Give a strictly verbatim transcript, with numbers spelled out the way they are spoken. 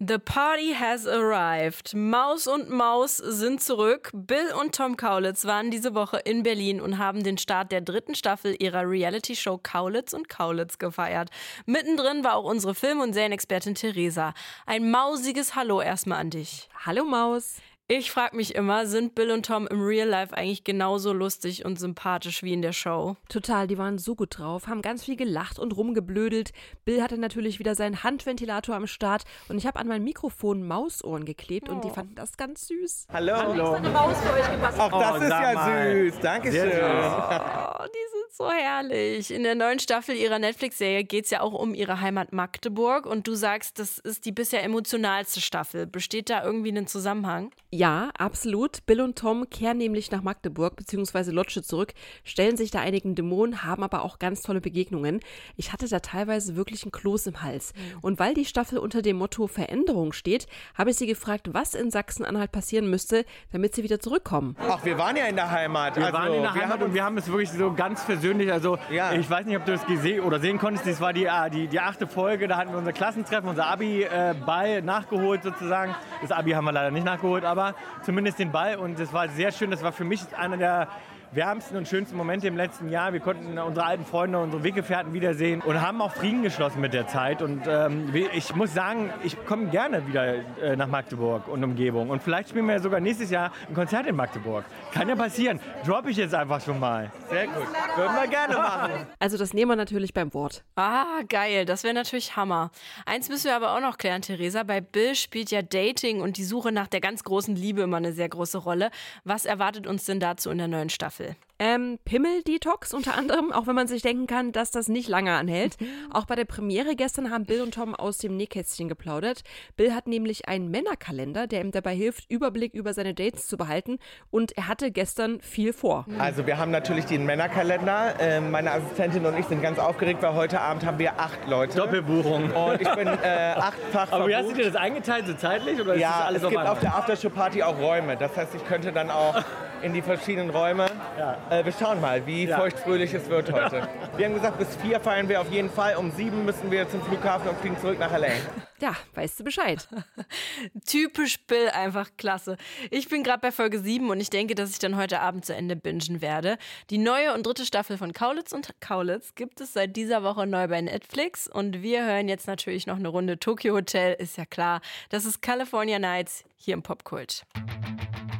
The party has arrived. Maus und Maus sind zurück. Bill und Tom Kaulitz waren diese Woche in Berlin und haben den Start der dritten Staffel ihrer Reality-Show Kaulitz und Kaulitz gefeiert. Mittendrin war auch unsere Film- und Serienexpertin Theresa. Ein mausiges Hallo erstmal an dich. Hallo Maus. Ich frage mich immer, sind Bill und Tom im Real Life eigentlich genauso lustig und sympathisch wie in der Show? Total, die waren so gut drauf, haben ganz viel gelacht und rumgeblödelt. Bill hatte natürlich wieder seinen Handventilator am Start und ich habe an mein Mikrofon Mausohren geklebt oh. und die fanden das ganz süß. Hallo. Hallo. Eine Maus für euch gebastelt. Ach, das oh, ist ja mal. süß. Dankeschön. Oh, die sind so herrlich. In der neuen Staffel ihrer Netflix-Serie geht es ja auch um ihre Heimat Magdeburg und du sagst, das ist die bisher emotionalste Staffel. Besteht da irgendwie ein Zusammenhang? Ja, absolut. Bill und Tom kehren nämlich nach Magdeburg bzw. Lotsche zurück, stellen sich da einigen Dämonen, haben aber auch ganz tolle Begegnungen. Ich hatte da teilweise wirklich ein Kloß im Hals. Mhm. Und weil die Staffel unter dem Motto Veränderung steht, habe ich sie gefragt, was in Sachsen-Anhalt passieren müsste, damit sie wieder zurückkommen. Ach, wir waren ja in der Heimat. Wir also, waren in der Heimat haben und wir haben es wirklich so ganz persönlich, also ja. ich weiß nicht, ob du das gesehen oder sehen konntest, das war die, die, die achte Folge, da hatten wir unser Klassentreffen, unser Abi-Ball äh, nachgeholt sozusagen. Das Abi haben wir leider nicht nachgeholt, aber zumindest den Ball und das war sehr schön. Das war für mich einer der wärmsten und schönsten Momente im letzten Jahr. Wir konnten unsere alten Freunde, unsere Weggefährten wiedersehen und haben auch Frieden geschlossen mit der Zeit. Und ähm, ich muss sagen, ich komme gerne wieder äh, nach Magdeburg und Umgebung. Und vielleicht spielen wir ja sogar nächstes Jahr ein Konzert in Magdeburg. Kann ja passieren. Droppe ich jetzt einfach schon mal. Sehr gut. Würden wir gerne machen. Also das nehmen wir natürlich beim Wort. Ah, geil. Das wäre natürlich Hammer. Eins müssen wir aber auch noch klären, Theresa. Bei Bill spielt ja Dating und die Suche nach der ganz großen Liebe immer eine sehr große Rolle. Was erwartet uns denn dazu in der neuen Staffel? Ähm, Pimmel-Detox unter anderem, auch wenn man sich denken kann, dass das nicht lange anhält. Auch bei der Premiere gestern haben Bill und Tom aus dem Nähkästchen geplaudert. Bill hat nämlich einen Männerkalender, der ihm dabei hilft, Überblick über seine Dates zu behalten. Und er hatte gestern viel vor. Also wir haben natürlich den Männerkalender. Ähm, meine Assistentin und ich sind ganz aufgeregt, weil heute Abend haben wir acht Leute. Doppelbuchung. Und ich bin äh, achtfach Aber wie hast verbucht. du dir das eingeteilt, so zeitlich? Oder ist Ja, das alles es auf gibt einmal? auf der Aftershow-Party auch Räume. Das heißt, ich könnte dann auch in die verschiedenen Räume. Ja. Äh, wir schauen mal, wie Ja. feuchtfröhlich es wird heute. Wir haben gesagt, bis vier feiern wir auf jeden Fall. Um sieben müssen wir zum Flughafen und fliegen zurück nach L A. Ja, weißt du Bescheid. Typisch Bill, einfach klasse. Ich bin gerade bei Folge sieben und ich denke, dass ich dann heute Abend zu Ende bingen werde. Die neue und dritte Staffel von Kaulitz und Kaulitz gibt es seit dieser Woche neu bei Netflix und wir hören jetzt natürlich noch eine Runde Tokyo Hotel, ist ja klar. Das ist California Nights hier im Popkult.